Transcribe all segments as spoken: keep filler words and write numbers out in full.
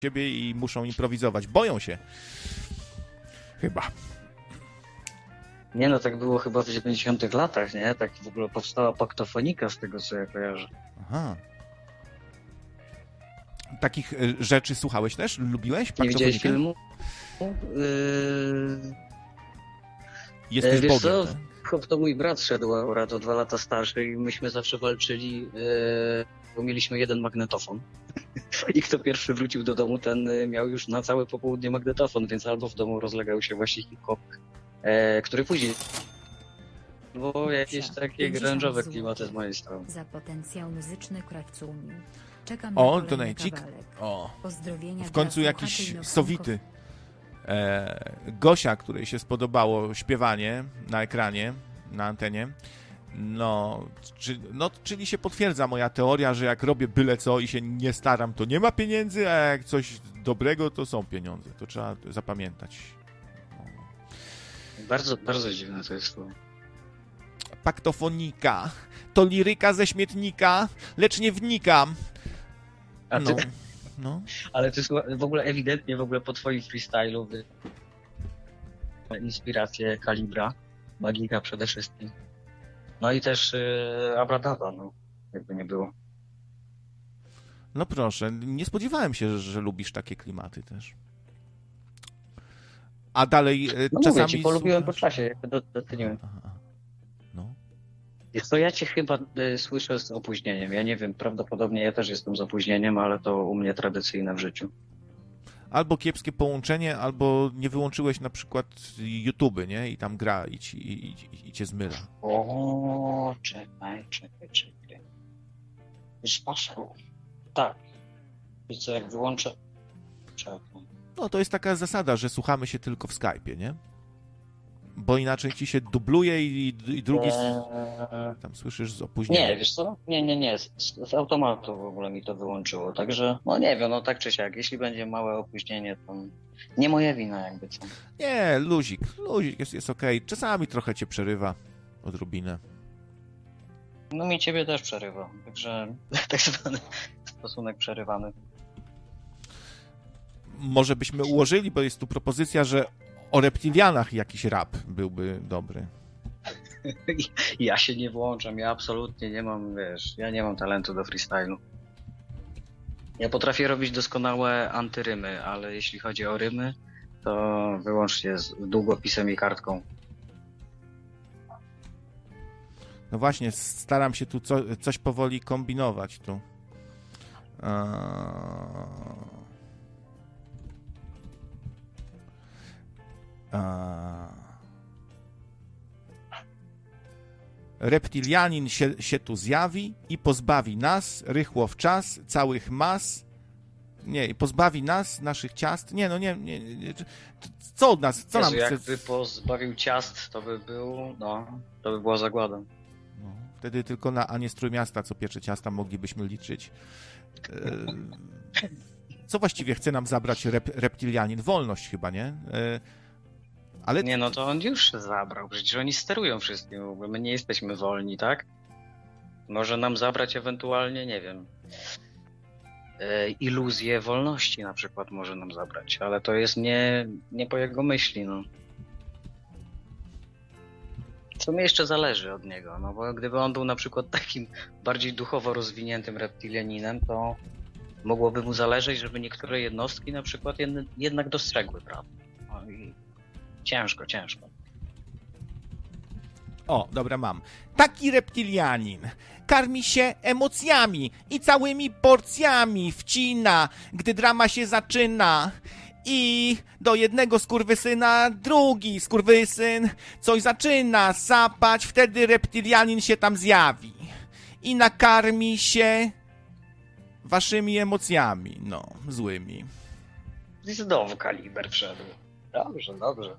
siebie i muszą improwizować. Boją się. Chyba. Nie no, tak było chyba w dziewięćdziesiątych latach, nie? Tak w ogóle powstała paktofonika z tego, co ja kojarzę. Aha. Takich rzeczy słuchałeś też? Lubiłeś? Nie widziałeś filmu? Yy... Jesteś Wiesz Bogiem, co? tak? To mój brat szedł akurat o dwa lata starszy i myśmy zawsze walczyli, yy... bo mieliśmy jeden magnetofon. I kto pierwszy wrócił do domu, ten miał już na całe popołudnie magnetofon, więc albo w domu rozlegał się właśnie hip-hop, e, który później było jakieś takie grunge'owe klimaty z mojej strony. Za potencjał muzyczny krawcuniu. Czekam o, na donajcik. O, pozdrowienia w końcu jakiś sowity. E, Gosia, której się spodobało śpiewanie na ekranie, na antenie. No, czy, no, czyli się potwierdza moja teoria, że jak robię byle co i się nie staram, to nie ma pieniędzy, a jak coś dobrego, to są pieniądze. To trzeba zapamiętać. No. Bardzo, bardzo dziwne to jest to. Paktofonika. To liryka ze śmietnika, lecz nie wnikam. A ty... No, no. Ale to jest w ogóle ewidentnie w ogóle po twoim freestylu wy... inspiracje Kalibra, Magika przede wszystkim. No i też yy, Abradaba, no, jakby nie było. No proszę, nie spodziewałem się, że, że lubisz takie klimaty też. A dalej yy, no czasami... Mówię ci, polubiłem po czasie, jakby do, doceniłem. Aha. No. Jest to ja cię chyba y, słyszę z opóźnieniem. Ja nie wiem, prawdopodobnie ja też jestem z opóźnieniem, ale to u mnie tradycyjne w życiu. Albo kiepskie połączenie, albo nie wyłączyłeś na przykład YouTube, nie? I tam gra i, ci, i, i, i cię zmyla. O, czekaj, czekaj, czekaj. Już poszło. Tak. I co, jak wyłączę? Czekaj. No to jest taka zasada, że słuchamy się tylko w Skype'ie, nie? Bo inaczej ci się dubluje i, i drugi eee... tam słyszysz z opóźnieniem. Nie, wiesz co? Nie, nie, nie. Z, z automatu w ogóle mi to wyłączyło. Także, no nie wiem, no tak czy siak. Jeśli będzie małe opóźnienie, to nie moja wina jakby co. Nie, luzik. Luzik jest, jest okej. Okay. Czasami trochę cię przerywa odrobinę. No mi ciebie też przerywa. Także tak zwany stosunek przerywany. Może byśmy ułożyli, bo jest tu propozycja, że o reptilianach jakiś rap byłby dobry. Ja się nie włączam, ja absolutnie nie mam, wiesz, ja nie mam talentu do freestylu. Ja potrafię robić doskonałe antyrymy, ale jeśli chodzi o rymy, to wyłącznie z długopisem i kartką. No właśnie, staram się tu co, coś powoli kombinować tu. Eee... Reptilianin się, się tu zjawi i pozbawi nas rychło w czas całych mas. Nie, i pozbawi nas naszych ciast. Nie, no nie, nie, nie co od nas? Co Jezu, nam chce? jakby pozbawił ciast, to by był, no, to by była zagłada. No, wtedy tylko na Anię z Trójmiasta, co piecze ciasta, moglibyśmy liczyć. Co właściwie chce nam zabrać rep, reptilianin? Wolność chyba, nie? Ale... Nie, no to on już zabrał, przecież oni sterują wszystkim, my nie jesteśmy wolni, tak? Może nam zabrać ewentualnie, nie wiem, e, iluzję wolności na przykład może nam zabrać, ale to jest nie, nie po jego myśli, no. Co mi jeszcze zależy od niego, no bo gdyby on był na przykład takim bardziej duchowo rozwiniętym reptilianinem, to mogłoby mu zależeć, żeby niektóre jednostki na przykład jednak dostrzegły, prawda? No i ciężko, ciężko. O, dobra, mam. Taki reptilianin karmi się emocjami i całymi porcjami wcina, gdy drama się zaczyna. I do jednego skurwysyna drugi skurwysyn coś zaczyna sapać, wtedy reptilianin się tam zjawi i nakarmi się waszymi emocjami, no, złymi. Znowu Kaliber wszedł. Dobrze, dobrze.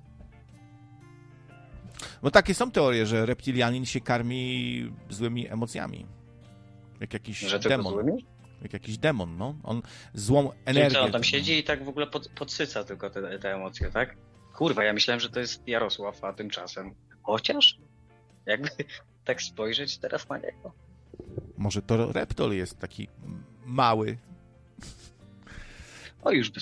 Bo takie są teorie, że reptilianin się karmi złymi emocjami. Jak jakiś że demon. Złymi? Jak jakiś demon, no. On złą energię... Czyli co, on tam siedzi i tak w ogóle pod, podsyca tylko te, te emocje, tak? Kurwa, ja myślałem, że to jest Jarosław, a tymczasem... Chociaż? Jakby tak spojrzeć teraz na niego. Może to Reptol jest taki mały. O, już by